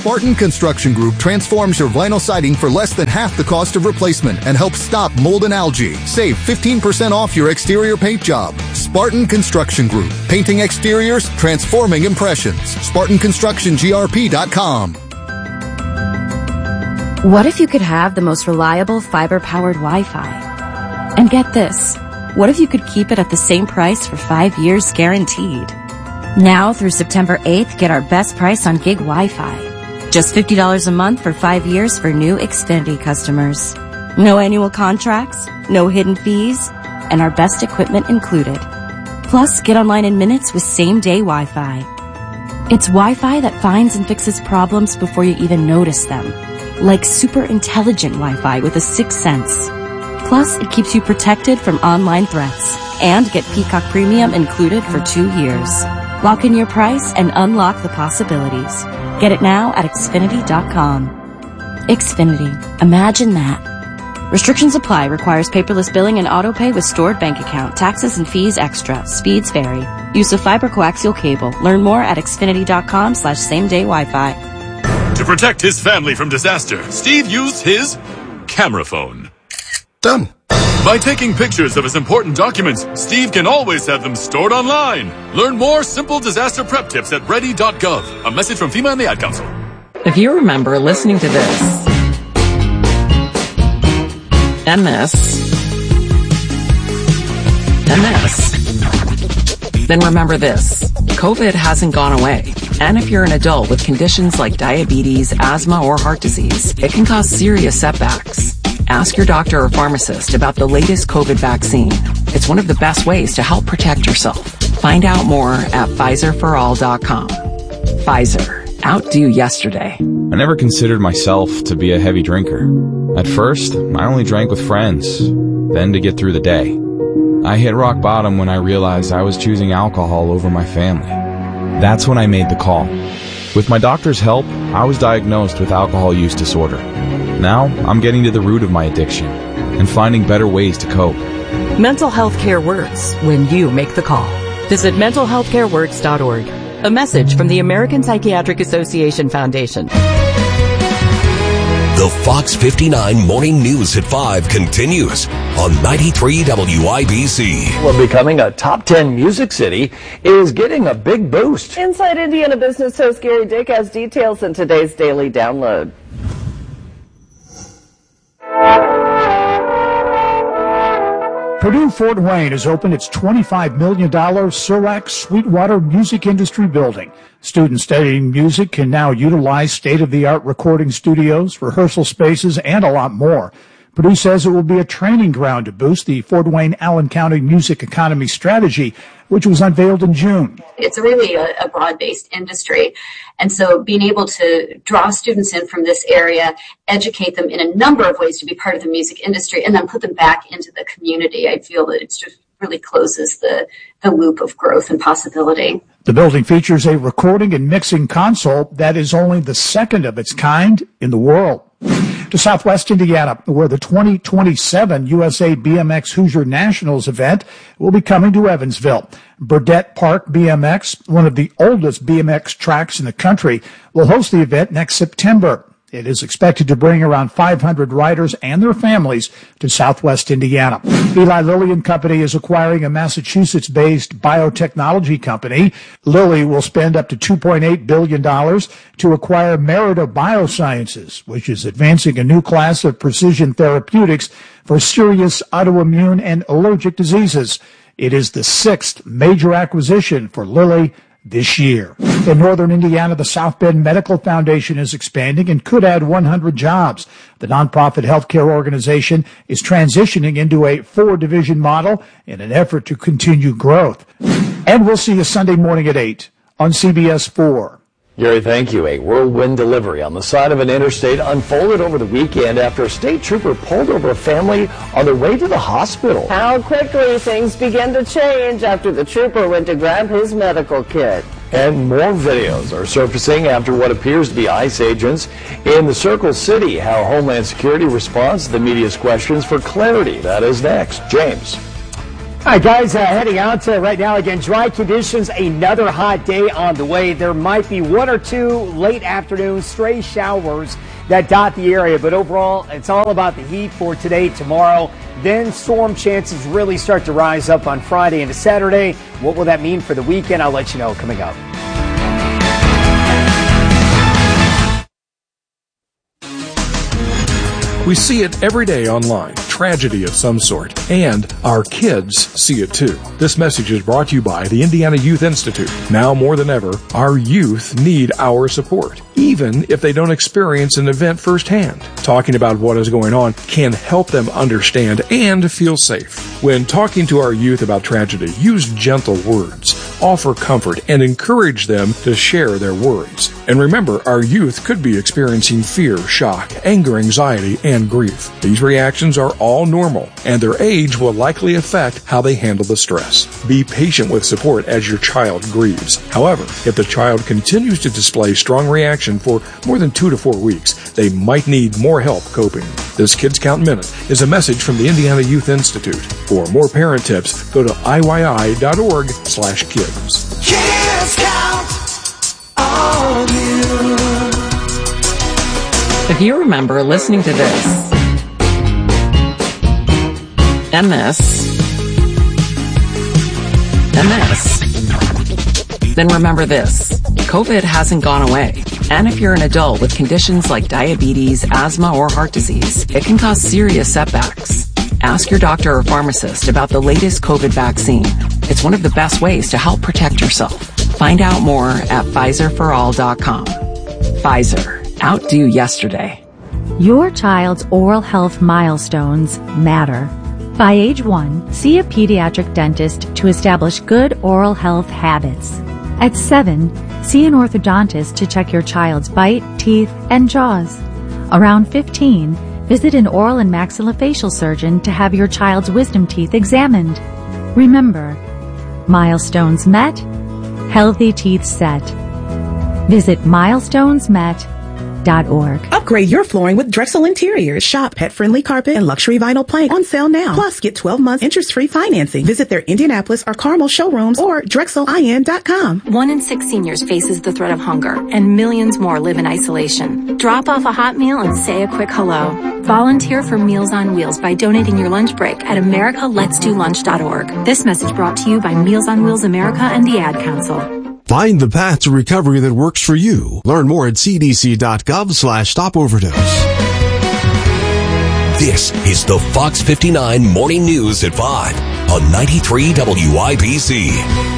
Spartan Construction Group transforms your vinyl siding for less than half the cost of replacement and helps stop mold and algae. Save 15% off your exterior paint job. Spartan Construction Group. Painting exteriors, transforming impressions. SpartanConstructionGRP.com. What if you could have the most reliable fiber-powered Wi-Fi? And get this, what if you could keep it at the same price for 5 years guaranteed? Now through September 8th, get our best price on gig Wi-Fi. Just $50 a month for 5 years for new Xfinity customers. No annual contracts, no hidden fees, and our best equipment included. Plus, get online in minutes with same-day Wi-Fi. It's Wi-Fi that finds and fixes problems before you even notice them. Like super intelligent Wi-Fi with a sixth sense. Plus, it keeps you protected from online threats. And get Peacock Premium included for 2 years. Lock in your price and unlock the possibilities. Get it now at Xfinity.com. Xfinity. Imagine that. Restrictions apply. Requires paperless billing and auto-pay with stored bank account. Taxes and fees extra. Speeds vary. Use of fiber coaxial cable. Learn more at Xfinity.com/same-day Wi-Fi. To protect his family from disaster, Steve used his camera phone. Done. By taking pictures of his important documents, Steve can always have them stored online. Learn more simple disaster prep tips at ready.gov. A message from FEMA and the Ad Council. If you remember listening to this, and this, and this, then remember this. COVID hasn't gone away. And if you're an adult with conditions like diabetes, asthma, or heart disease, it can cause serious setbacks. Ask your doctor or pharmacist about the latest COVID vaccine. It's one of the best ways to help protect yourself. Find out more at PfizerForAll.com. Pfizer. Outdo yesterday. I never considered myself to be a heavy drinker. At first, I only drank with friends, then to get through the day. I hit rock bottom when I realized I was choosing alcohol over my family. That's when I made the call. With my doctor's help, I was diagnosed with alcohol use disorder. Now, I'm getting to the root of my addiction and finding better ways to cope. Mental health care works when you make the call. Visit mentalhealthcareworks.org. A message from the American Psychiatric Association Foundation. The Fox 59 Morning News at 5 continues on 93 WIBC. Well, becoming a top 10 music city is getting a big boost. Inside Indiana business host Gary Dick has details in today's Daily Download. Purdue Fort Wayne has opened its $25 million SURAC Sweetwater Music Industry Building. Students studying music can now utilize state-of-the-art recording studios, rehearsal spaces, and a lot more. Purdue says it will be a training ground to boost the Fort Wayne-Allen County music economy strategy, which was unveiled in June. It's really a broad-based industry. And so being able to draw students in from this area, educate them in a number of ways to be part of the music industry, and then put them back into the community, I feel that it just really closes the loop of growth and possibility. The building features a recording and mixing console that is only the second of its kind in the world. To Southwest Indiana, where the 2027 USA BMX Hoosier Nationals event will be coming to Evansville. Burdett Park BMX, one of the oldest BMX tracks in the country, will host the event next September. It is expected to bring around 500 riders and their families to Southwest Indiana. Eli Lilly and Company is acquiring a Massachusetts-based biotechnology company. Lilly will spend up to $2.8 billion to acquire Merida Biosciences, which is advancing a new class of precision therapeutics for serious autoimmune and allergic diseases. It is the sixth major acquisition for Lilly this year. In northern Indiana, the South Bend Medical Foundation is expanding and could add 100 jobs. The nonprofit healthcare organization is transitioning into a 4-division model in an effort to continue growth. And we'll see you Sunday morning at 8 on CBS 4. Gary, thank you. A whirlwind delivery on the side of an interstate unfolded over the weekend after a state trooper pulled over a family on their way to the hospital. How quickly things began to change after the trooper went to grab his medical kit. And more videos are surfacing after what appears to be ICE agents in the Circle City. How Homeland Security responds to the media's questions for clarity. That is next. James. All right, guys, heading out to right now, again, dry conditions, another hot day on the way. There might be one or two late afternoon stray showers that dot the area, but overall, it's all about the heat for today, tomorrow. Then storm chances really start to rise up on Friday into Saturday. What will that mean for the weekend? I'll let you know coming up. We see it every day online, tragedy of some sort, and our kids see it too. This message is brought to you by the Indiana Youth Institute. Now more than ever, our youth need our support, even if they don't experience an event firsthand. Talking about what is going on can help them understand and feel safe. When talking to our youth about tragedy, use gentle words, offer comfort, and encourage them to share their worries. And remember, our youth could be experiencing fear, shock, anger, anxiety, and grief. These reactions are all normal, and their age will likely affect how they handle the stress. Be patient with support as your child grieves. However, if the child continues to display strong reaction for more than 2 to 4 weeks, they might need more help coping. This Kids Count Minute is a message from the Indiana Youth Institute. For more parent tips, go to IYI.org/kids. Kids Count on you. If you remember listening to this and this and this, then remember this. COVID hasn't gone away. And if you're an adult with conditions like diabetes, asthma, or heart disease, it can cause serious setbacks. Ask your doctor or pharmacist about the latest COVID vaccine. It's one of the best ways to help protect yourself. Find out more at PfizerForAll.com. Pfizer. Outdo yesterday. Your child's oral health milestones matter. By age 1, see a pediatric dentist to establish good oral health habits. At 7, see an orthodontist to check your child's bite, teeth, and jaws. Around 15, visit an oral and maxillofacial surgeon to have your child's wisdom teeth examined. Remember, milestones met, healthy teeth set. Visit milestonesmet.org. Upgrade your flooring with Drexel Interiors. Shop pet-friendly carpet and luxury vinyl plank on sale now. Plus, get 12 months interest-free financing. Visit their Indianapolis or Carmel showrooms or DrexelIN.com. 1 in 6 seniors faces the threat of hunger, and millions more live in isolation. Drop off a hot meal and say a quick hello. Volunteer for Meals on Wheels by donating your lunch break at americaletsdolunch.org. This message brought to you by Meals on Wheels America and the Ad Council. Find the path to recovery that works for you. Learn more at cdc.gov/stopoverdose. This is the Fox 59 Morning News at 5 on 93 WIBC.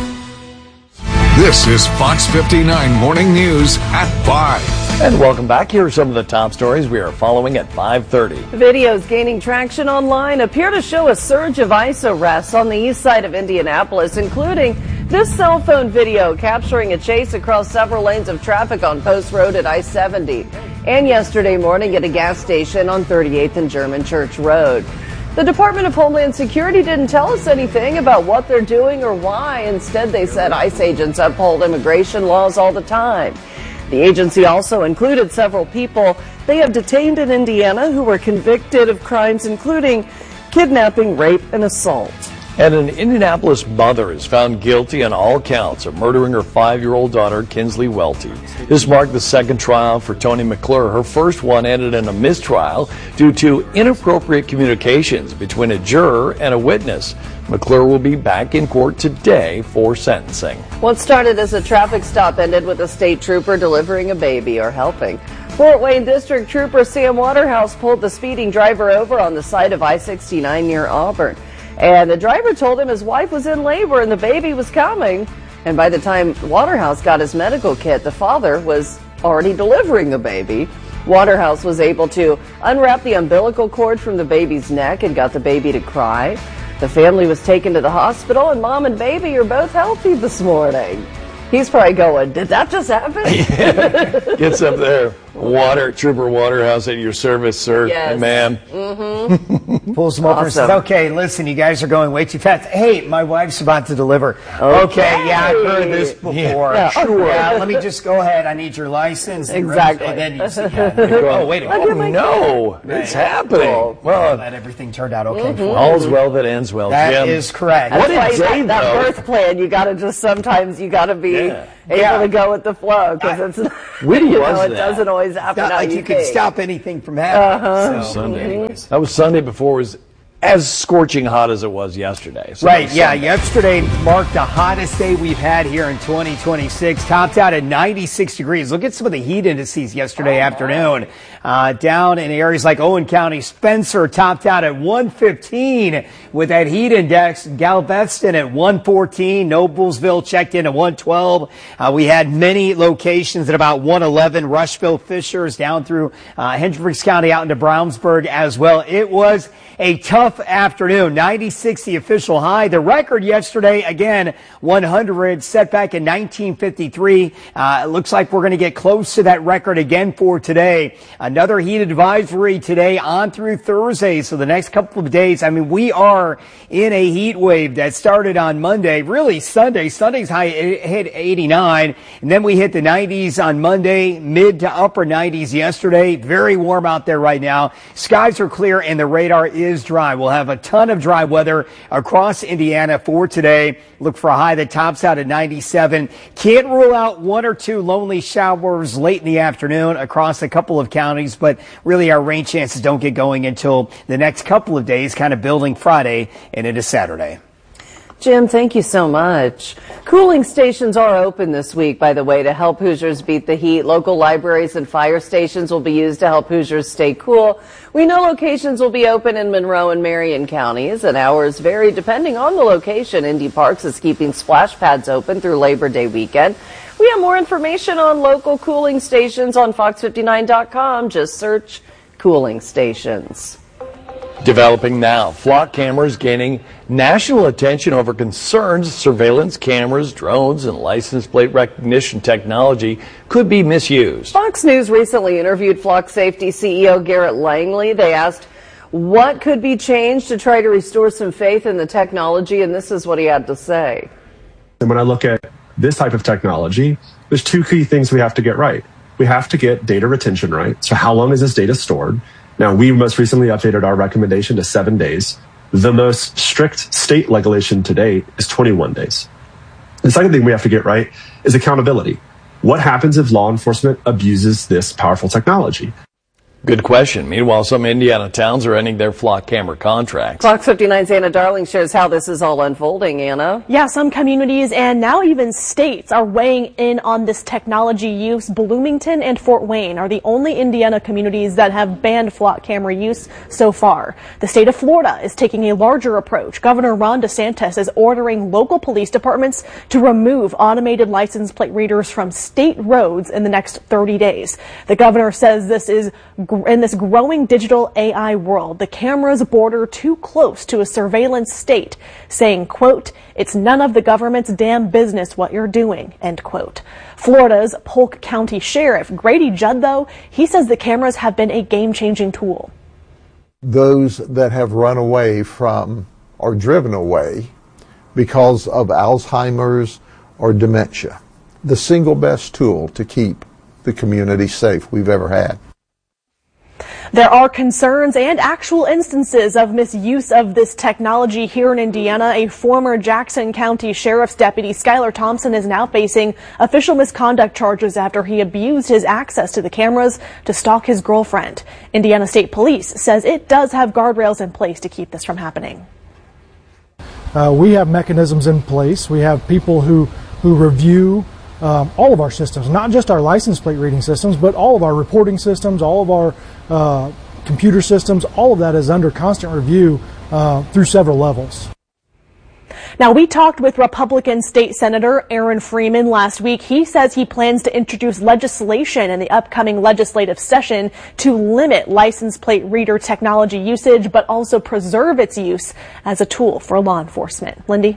This is Fox 59 Morning News at 5. And welcome back. Here are some of the top stories we are following at 5:30. Videos gaining traction online appear to show a surge of ICE arrests on the east side of Indianapolis, including this cell phone video capturing a chase across several lanes of traffic on Post Road at I-70, and yesterday morning at a gas station on 38th and German Church Road. The Department of Homeland Security didn't tell us anything about what they're doing or why. Instead, they said ICE agents uphold immigration laws all the time. The agency also included several people they have detained in Indiana who were convicted of crimes including kidnapping, rape, and assault. And an Indianapolis mother is found guilty on all counts of murdering her 5-year-old daughter, Kinsley Welty. This marked the second trial for Toni McClure. Her first one ended in a mistrial due to inappropriate communications between a juror and a witness. McClure will be back in court today for sentencing. What started as a traffic stop ended with a state trooper delivering a baby or helping. Fort Wayne District Trooper Sam Waterhouse pulled the speeding driver over on the side of I-69 near Auburn. And the driver told him his wife was in labor and the baby was coming. And by the time Waterhouse got his medical kit, the father was already delivering the baby. Waterhouse was able to unwrap the umbilical cord from the baby's neck and got the baby to cry. The family was taken to the hospital, and mom and baby are both healthy this morning. He's probably going, did that just happen? Yeah, gets up there. Trooper Waterhouse at your service, sir and ma'am. Pulls them over and says, okay, listen, you guys are going way too fast. Hey, my wife's about to deliver. Okay, yeah, I've heard this before. Yeah, sure. Yeah, let me just go ahead. I need your license. Exactly. And then you see, oh, wait a minute. Oh, no, it's happening. Well, that everything turned out okay for all's well that ends well, That Jim. is correct. What a day, that though. birth plan, you got to just sometimes you got to be able to go with the flow because it's When was it that? doesn't always happen. Not like you can stop anything from happening. Sunday. That was Sunday before it was as scorching hot as it was yesterday. So Right, yeah. Yesterday marked the hottest day we've had here in 2026. Topped out at 96 degrees. Look at some of the heat indices yesterday afternoon. Down in areas like Owen County, Spencer topped out at 115 with that heat index. Galveston at 114. Noblesville checked in at 112. We had many locations at about 111. Rushville, Fishers, down through Hendricks County out into Brownsburg as well. It was a tough afternoon. 96 the official high. The record yesterday, again, 100, set back in 1953. It looks like we're going to get close to that record again for today. Another heat advisory today on through Thursday. So the next couple of days, I mean, we are in a heat wave that started on Monday, really Sunday. Sunday's high hit 89, and then we hit the 90s on Monday, mid to upper 90s yesterday. Very warm out there right now. Skies are clear and the radar is dry. We'll have a ton of dry weather across Indiana for today. Look for a high that tops out at 97. Can't rule out one or two lonely showers late in the afternoon across a couple of counties, but really our rain chances don't get going until the next couple of days, kind of building Friday and into Saturday. Jim, thank you so much. Cooling stations are open this week, by the way, to help Hoosiers beat the heat. Local libraries and fire stations will be used to help Hoosiers stay cool. We know locations will be open in Monroe and Marion counties, and hours vary depending on the location. Indy Parks is keeping splash pads open through Labor Day weekend. We have more information on local cooling stations on fox59.com. Just search cooling stations. Developing now. Flock cameras gaining national attention over concerns surveillance cameras, drones, and license plate recognition technology could be misused. Fox News recently interviewed Flock Safety CEO Garrett Langley. They asked what could be changed to try to restore some faith in the technology, and this is what he had to say. And when I look at this type of technology, there's two key things we have to get right. We have to get data retention right. So how long is this data stored? Now, we most recently updated our recommendation to 7 days. The most strict state regulation to date is 21 days. The second thing we have to get right is accountability. What happens if law enforcement abuses this powerful technology? Good question. Meanwhile, some Indiana towns are ending their flock camera contracts. Fox 59's Anna Darling shows how this is all unfolding, Anna. Yeah, some communities and now even states are weighing in on this technology use. Bloomington and Fort Wayne are the only Indiana communities that have banned flock camera use so far. The state of Florida is taking a larger approach. Governor Ron DeSantis is ordering local police departments to remove automated license plate readers from state roads in the next 30 days. The governor says this is in this growing digital AI world, the cameras border too close to a surveillance state, saying, quote, "It's none of the government's damn business what you're doing," end quote. Florida's Polk County Sheriff Grady Judd, though, he says the cameras have been a game-changing tool. Those that have run away from or driven away because of Alzheimer's or dementia, the single best tool to keep the community safe we've ever had. There are concerns and actual instances of misuse of this technology here in Indiana. A former Jackson County Sheriff's Deputy, Skylar Thompson, is now facing official misconduct charges after he abused his access to the cameras to stalk his girlfriend. Indiana State Police says it does have guardrails in place to keep this from happening. We have mechanisms in place. We have people who review all of our systems, not just our license plate reading systems, but all of our reporting systems, all of our computer systems. All of that is under constant review through several levels. Now, we talked with Republican State Senator Aaron Freeman last week. He says he plans to introduce legislation in the upcoming legislative session to limit license plate reader technology usage, but also preserve its use as a tool for law enforcement. Lindy?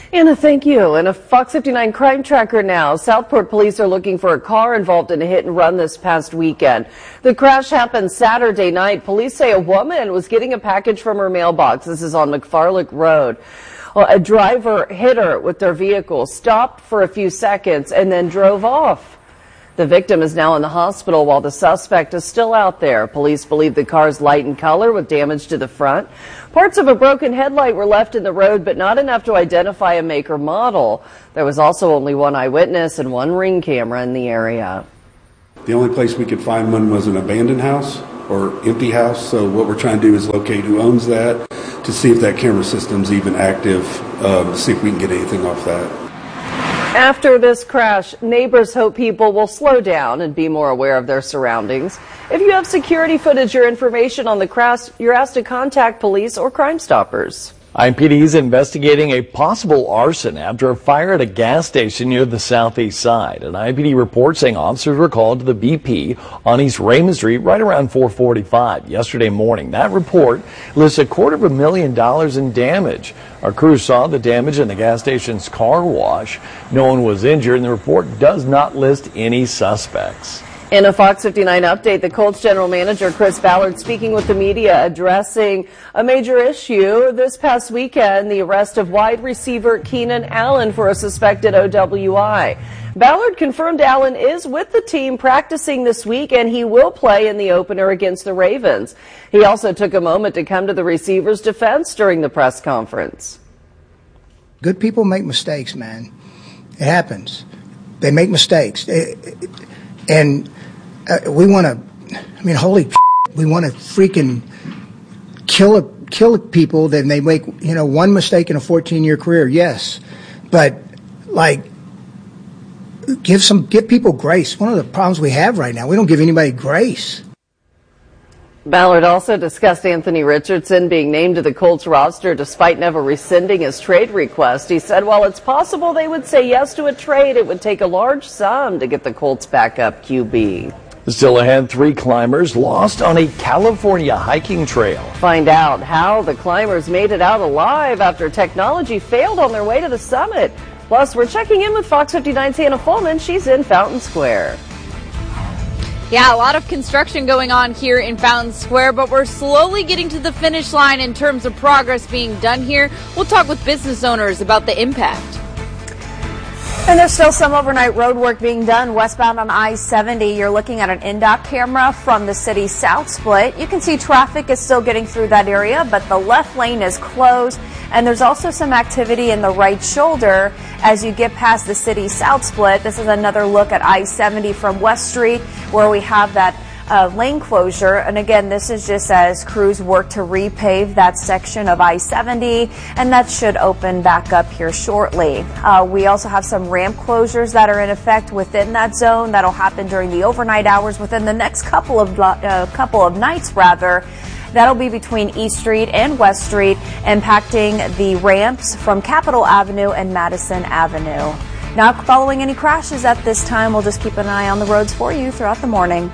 Anna, thank you. And a Fox 59 crime tracker now. Southport police are looking for a car involved in a hit and run this past weekend. The crash happened Saturday night. Police say a woman was getting a package from her mailbox. This is on McFarlane Road. Well, a driver hit her with their vehicle, stopped for a few seconds, and then drove off. The victim is now in the hospital while the suspect is still out there. Police believe the car's light in color with damage to the front. Parts of a broken headlight were left in the road, but not enough to identify a make or model. There was also only one eyewitness and one Ring camera in the area. The only place we could find one was an abandoned house or empty house. So what we're trying to do is locate who owns that to see if that camera system's even active, to see if we can get anything off that. After this crash, neighbors hope people will slow down and be more aware of their surroundings. If you have security footage or information on the crash, you're asked to contact police or Crime Stoppers. IMPD is investigating a possible arson after a fire at a gas station near the southeast side. An IMPD report saying officers were called to the BP on East Raymond Street right around 4:45 yesterday morning. That report lists $250,000 in damage. Our crew saw the damage in the gas station's car wash. No one was injured, and the report does not list any suspects. In a Fox 59 update, the Colts general manager Chris Ballard speaking with the media, addressing a major issue this past weekend, the arrest of wide receiver Keenan Allen for a suspected OWI. Ballard confirmed Allen is with the team practicing this week, and he will play in the opener against the Ravens. He also took a moment to come to the receiver's defense during the press conference. Good people make mistakes, man. It happens. They make mistakes. And we want to, we want to freaking kill people that they make, one mistake in a 14-year career, yes. But, give people grace. One of the problems we have right now, we don't give anybody grace. Ballard also discussed Anthony Richardson being named to the Colts roster despite never rescinding his trade request. He said while it's possible they would say yes to a trade, it would take a large sum to get the Colts backup QB. Still ahead, 3 climbers lost on a California hiking trail. Find out how the climbers made it out alive after technology failed on their way to the summit. Plus, we're checking in with Fox 59's Hannah Fulman. She's in Fountain Square. Yeah, a lot of construction going on here in Fountain Square, but we're slowly getting to the finish line in terms of progress being done here. We'll talk with business owners about the impact. And there's still some overnight road work being done westbound on I-70. You're looking at an NDOT camera from the city's south split. You can see traffic is still getting through that area, but the left lane is closed. And there's also some activity in the right shoulder as you get past the city's south split. This is another look at I-70 from West Street where we have that lane closure. And again, this is just as crews work to repave that section of I-70, and that should open back up here shortly. We also have some ramp closures that are in effect within that zone. That'll happen during the overnight hours within the next couple of nights, rather. That'll be between East Street and West Street, impacting the ramps from Capitol Avenue and Madison Avenue. Not following any crashes at this time. We'll just keep an eye on the roads for you throughout the morning.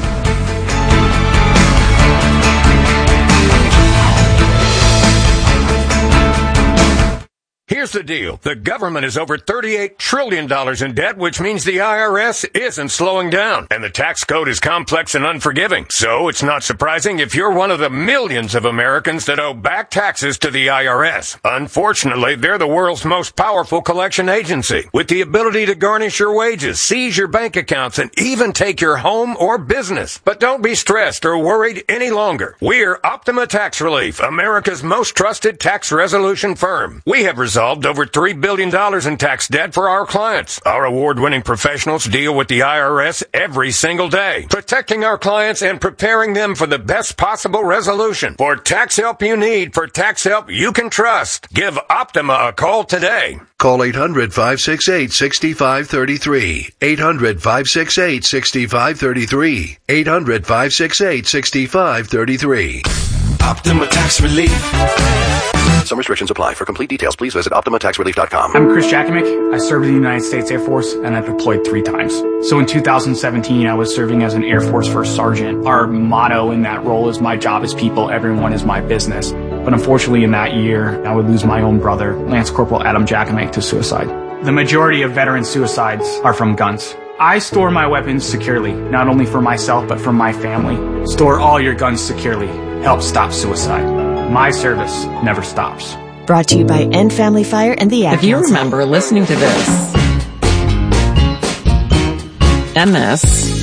Here's the deal. The government is over $38 trillion in debt, which means the IRS isn't slowing down. And the tax code is complex and unforgiving. So it's not surprising if you're one of the millions of Americans that owe back taxes to the IRS. Unfortunately, they're the world's most powerful collection agency, with the ability to garnish your wages, seize your bank accounts, and even take your home or business. But don't be stressed or worried any longer. We're Optima Tax Relief, America's most trusted tax resolution firm. We have resolved over $3 billion in tax debt for our clients. Our award-winning professionals deal with the IRS every single day, protecting our clients and preparing them for the best possible resolution. For tax help you need, for tax help you can trust, give Optima a call today. Call 800-568-6533. 800-568-6533. 800-568-6533. Optima Tax Relief. Some restrictions apply. For complete details, please visit OptimaTaxRelief.com. I'm Chris Jakimick. I served in the United States Air Force, and I deployed 3 times. So in 2017, I was serving as an Air Force First Sergeant. Our motto in that role is, my job is people, everyone is my business. But unfortunately in that year, I would lose my own brother, Lance Corporal Adam Jackamake, to suicide. The majority of veteran suicides are from guns. I store my weapons securely, not only for myself, but for my family. Store all your guns securely. Help stop suicide. My service never stops. Brought to you by End Family Fire and the Ad If you Council. remember listening to this, and this,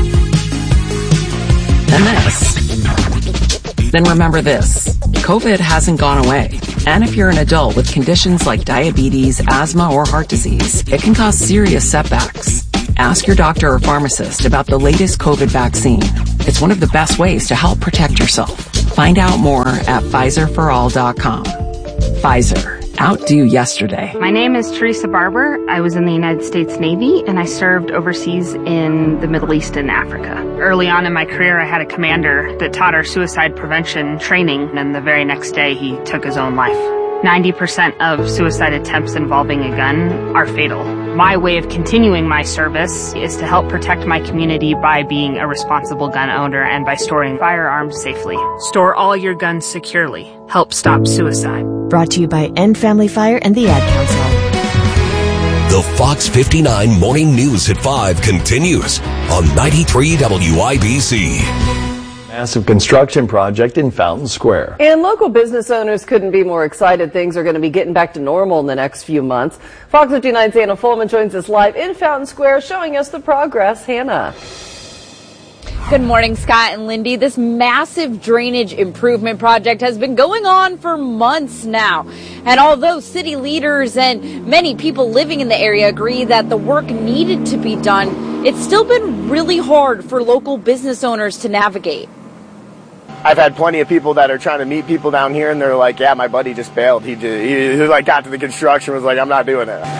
and this, then remember this. COVID hasn't gone away. And if you're an adult with conditions like diabetes, asthma, or heart disease, it can cause serious setbacks. Ask your doctor or pharmacist about the latest COVID vaccine. It's one of the best ways to help protect yourself. Find out more at PfizerForAll.com. Pfizer. Outdo yesterday. My name is Teresa Barber. I was in the United States Navy and I served overseas in the Middle East and Africa. Early on in my career, I had a commander that taught our suicide prevention training, and the very next day he took his own life. 90% of suicide attempts involving a gun are fatal. My way of continuing my service is to help protect my community by being a responsible gun owner and by storing firearms safely. Store all your guns securely. Help stop suicide. Brought to you by End Family Fire and the Ad Council. The Fox 59 Morning News at 5 continues on 93 WIBC. Massive construction project in Fountain Square. And local business owners couldn't be more excited. Things are going to be getting back to normal in the next few months. Fox 59's Hannah Fulman joins us live in Fountain Square showing us the progress. Hannah. Good morning, Scott and Lindy. This massive drainage improvement project has been going on for months now. And although city leaders and many people living in the area agree that the work needed to be done, it's still been really hard for local business owners to navigate. I've had plenty of people that are trying to meet people down here, and they're like, yeah, my buddy just bailed. He like got to the construction, was like, I'm not doing it.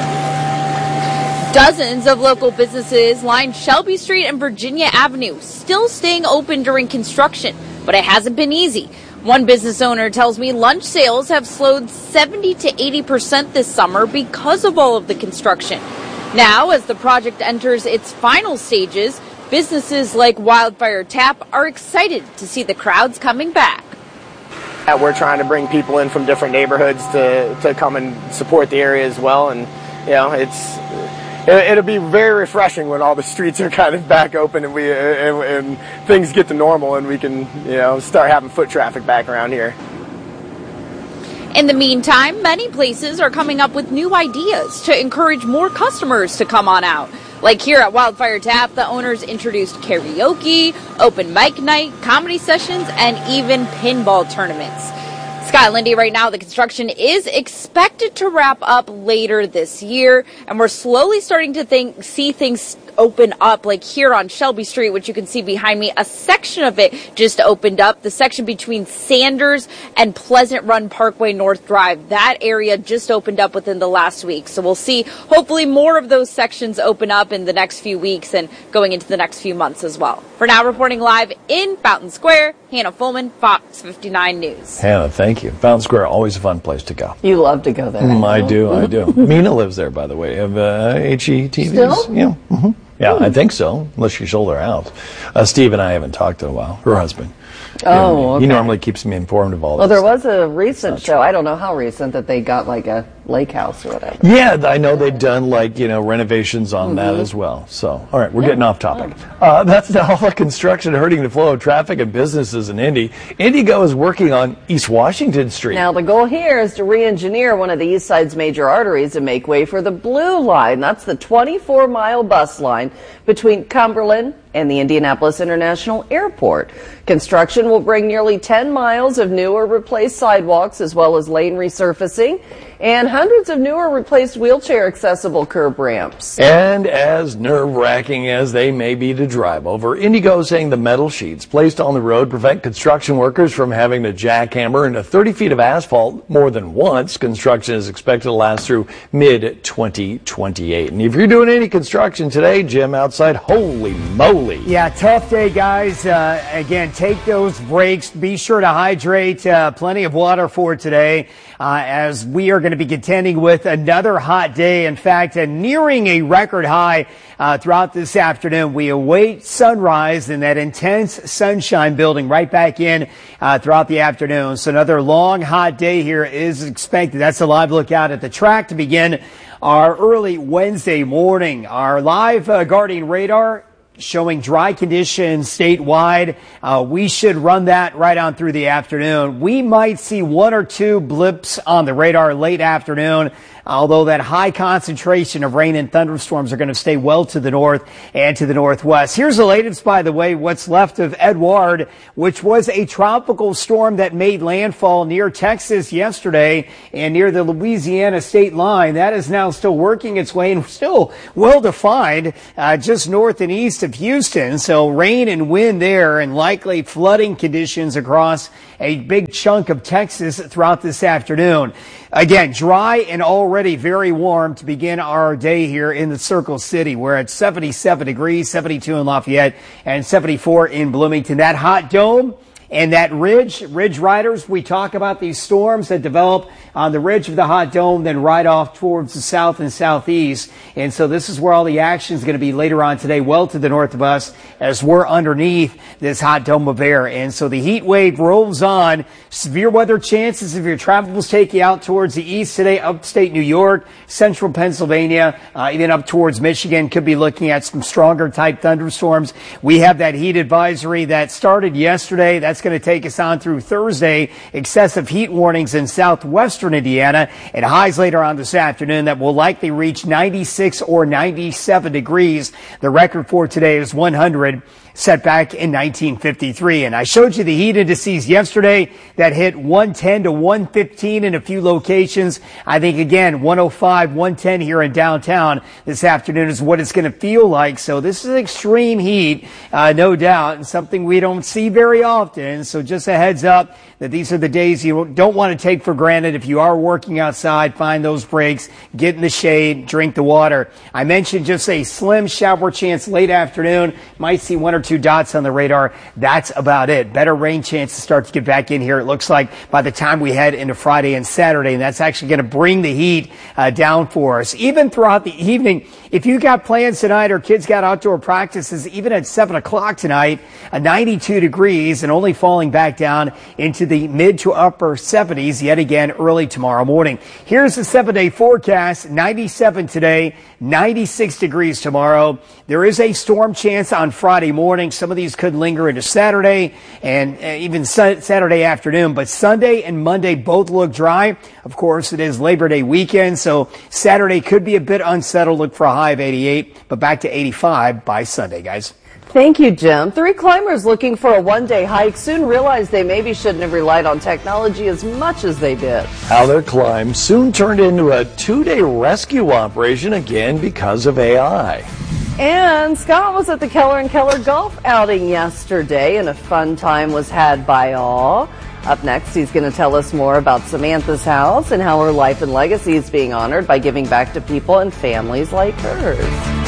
Dozens of local businesses line Shelby Street and Virginia Avenue, still staying open during construction, but it hasn't been easy. One business owner tells me lunch sales have slowed 70 to 80% this summer because of all of the construction. Now, as the project enters its final stages, businesses like Wildfire Tap are excited to see the crowds coming back. We're trying to bring people in from different neighborhoods to come and support the area as well, and you know, it'll be very refreshing when all the streets are kind of back open and and things get to normal and we can, start having foot traffic back around here. In the meantime, many places are coming up with new ideas to encourage more customers to come on out. Like here at Wildfire Tap, the owners introduced karaoke, open mic night, comedy sessions, and even pinball tournaments. Scott and Lindy, right now the construction is expected to wrap up later this year, and we're slowly starting to see things open up, like here on Shelby Street, which you can see behind me. A section of it just opened up, the section between Sanders and Pleasant Run Parkway North Drive. That area just opened up within the last week, so we'll see hopefully more of those sections open up in the next few weeks and going into the next few months as well. For now, reporting live in Fountain Square, Hannah Fulman, Fox 59 News. Hannah, thank you. Fountain Square, always a fun place to go. You love to go there. I do. Mina lives there, by the way, of HETVs. Still? Yeah. Mm-hmm. Yeah, I think so, unless she sold her house. Steve and I haven't talked in a while. Her husband. Oh, okay. He normally keeps me informed of all Well, this. there was a recent show, I don't know how recent, that they got like a lake house or whatever. Yeah, I know they've done renovations on that as well. So, all right, we're getting off topic. That's not all the construction hurting the flow of traffic and businesses in Indy. Indigo is working on East Washington Street. Now, the goal here is to re-engineer one of the East Side's major arteries and make way for the Blue Line. That's the 24-mile bus line between Cumberland and the Indianapolis International Airport. Construction will bring nearly 10 miles of new or replaced sidewalks as well as lane resurfacing and hundreds of new or replaced wheelchair-accessible curb ramps. And as nerve-wracking as they may be to drive over, Indigo is saying the metal sheets placed on the road prevent construction workers from having to jackhammer into 30 feet of asphalt more than once. Construction is expected to last through mid-2028. And if you're doing any construction today, Jim, outside, holy moly. Yeah, tough day, guys. Again, take those breaks. Be sure to hydrate. Plenty of water for today. as we are going to be contending with another hot day. In fact, nearing a record high throughout this afternoon. We await sunrise and that intense sunshine building right back in throughout the afternoon. So another long, hot day here is expected. That's a live look out at the track to begin our early Wednesday morning. Our live Guardian radar showing dry conditions statewide. We should run that right on through the afternoon. We might see one or two blips on the radar late afternoon, although that high concentration of rain and thunderstorms are going to stay well to the north and to the northwest. Here's the latest, by the way, what's left of Edouard, which was a tropical storm that made landfall near Texas yesterday and near the Louisiana state line. That is now still working its way and still well defined just north and east of Houston. So rain and wind there and likely flooding conditions across a big chunk of Texas throughout this afternoon. Again, dry and already very warm to begin our day here in the Circle City. We're at 77 degrees, 72 in Lafayette, and 74 in Bloomington. That hot dome and that ridge riders, we talk about these storms that develop on the ridge of the hot dome, then right off towards the south and southeast. And so this is where all the action is going to be later on today, well to the north of us, as we're underneath this hot dome of air. And so the heat wave rolls on. Severe weather chances if your travels take you out towards the east today, upstate New York, central Pennsylvania, even up towards Michigan. Could be looking at some stronger type thunderstorms. We have that heat advisory that started yesterday. That's going to take us on through Thursday. Excessive heat warnings in southwestern Indiana and highs later on this afternoon that will likely reach 96 or 97 degrees. The record for today is 100. Set back in 1953. And I showed you the heat indices yesterday that hit 110 to 115 in a few locations. I think, again, 105, 110 here in downtown this afternoon is what it's going to feel like. So this is extreme heat, no doubt, and something we don't see very often. So just a heads up that these are the days you don't want to take for granted. If you are working outside, find those breaks, get in the shade, drink the water. I mentioned just a slim shower chance late afternoon. Might see one or two dots on the radar. That's about it. Better rain chances start to get back in here, it looks like, by the time we head into Friday and Saturday. And that's actually going to bring the heat down for us. Even throughout the evening, if you got plans tonight or kids got outdoor practices, even at 7 o'clock tonight, 92 degrees and only falling back down into the mid to upper 70s yet again early tomorrow morning. Here's the 7-day forecast. 97 today, 96 degrees tomorrow. There is a storm chance on Friday morning. Some of these could linger into Saturday and even Saturday afternoon, but Sunday and Monday both look dry. Of course, it is Labor Day weekend, so Saturday could be a bit unsettled. Look for a high of 88, but back to 85 by Sunday, guys. Thank you, Jim. 3 climbers looking for a one-day hike soon realized they maybe shouldn't have relied on technology as much as they did. How their climb soon turned into a 2-day rescue operation again because of AI. And Scott was at the Keller & Keller golf outing yesterday, and a fun time was had by all. Up next, he's going to tell us more about Samantha's house and how her life and legacy is being honored by giving back to people and families like hers.